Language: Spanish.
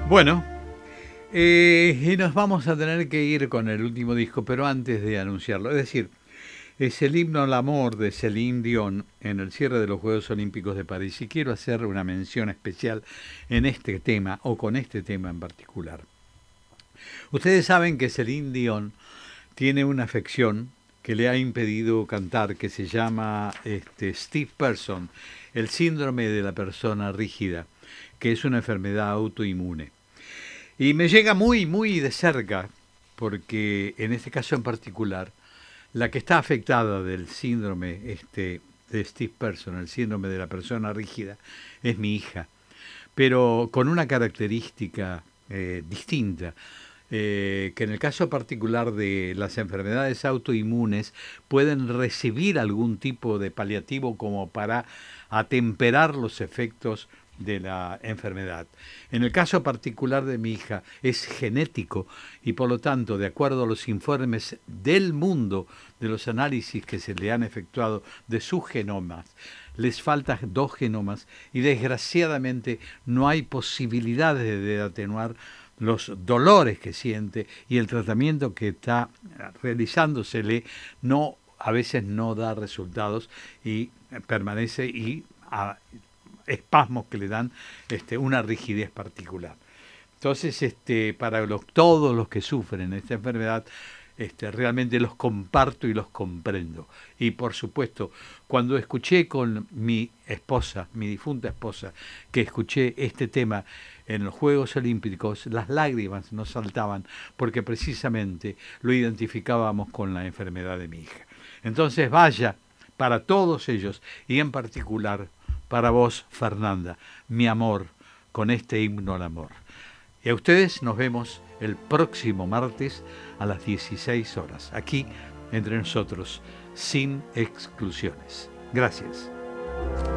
Bueno, y nos vamos a tener que ir con el último disco, pero antes de anunciarlo, es decir, es el himno al amor de Celine Dion en el cierre de los Juegos Olímpicos de París y quiero hacer una mención especial en este tema o con este tema en particular. Ustedes saben que Celine Dion tiene una afección que le ha impedido cantar que se llama Stiff Person, el síndrome de la persona rígida, que es una enfermedad autoinmune. Y me llega muy, muy de cerca, porque en este caso en particular, la que está afectada del síndrome de Steve Person, el síndrome de la persona rígida, es mi hija, pero con una característica distinta, que en el caso particular de las enfermedades autoinmunes pueden recibir algún tipo de paliativo como para atemperar los efectos de la enfermedad. En el caso particular de mi hija es genético y por lo tanto, de acuerdo a los informes del mundo, de los análisis que se le han efectuado de sus genomas, les faltan 2 genomas y desgraciadamente no hay posibilidades de atenuar los dolores que siente y el tratamiento que está realizándosele no a veces no da resultados y permanece y espasmos que le dan una rigidez particular. Entonces, para todos los que sufren esta enfermedad, realmente los comparto y los comprendo. Y por supuesto, cuando escuché con mi esposa, mi difunta esposa, que escuché este tema en los Juegos Olímpicos, las lágrimas nos saltaban porque precisamente lo identificábamos con la enfermedad de mi hija. Entonces, vaya para todos ellos y en particular para vos, Fernanda, mi amor, con este himno al amor. Y a ustedes nos vemos el próximo martes a las 16 horas, aquí entre nosotros, sin exclusiones. Gracias.